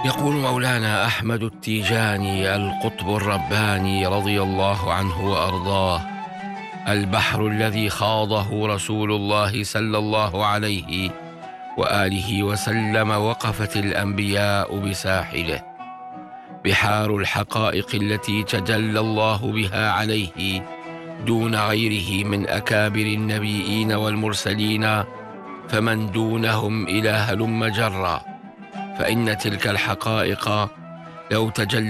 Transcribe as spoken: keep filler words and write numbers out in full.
يقول مولانا أحمد التيجاني القطب الرباني رضي الله عنه وأرضاه: البحر الذي خاضه رسول الله صلى الله عليه وآله وسلم وقفت الأنبياء بساحله، بحار الحقائق التي تجلى الله بها عليه دون غيره من أكابر النبيين والمرسلين، فمن دونهم إلى هلم جرا. فإن تلك الحقائق لو تجلى